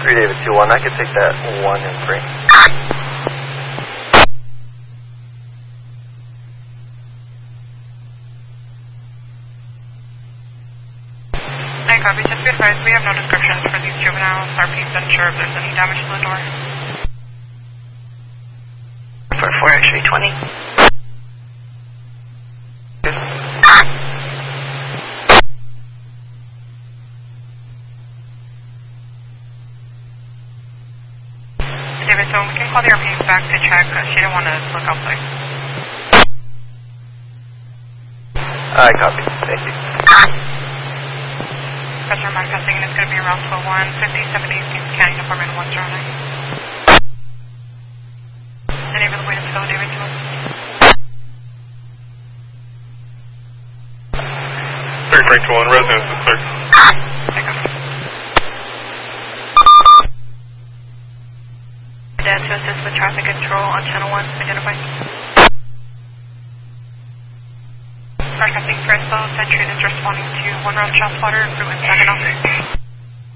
3 David 2-1, I could take that 1 and 3. I copy. Just be advised, we have no descriptions for these juveniles. Our police unsure if there's any damage to the door. For 4 X-ray 20. David, so we can call the RPs back to check. She didn't want to look outside. I copy. Thank you. Customer manifesting, and it's going to be around 12-1, 5070 scanning department 109. Any other way to fill David to us? 3 Frank 1, residence is clear. Dad to assist with traffic control on channel 1, identify. Broadcasting Fresno, Centurion is responding to 1 round shot spotter, Fruit and Saginaw.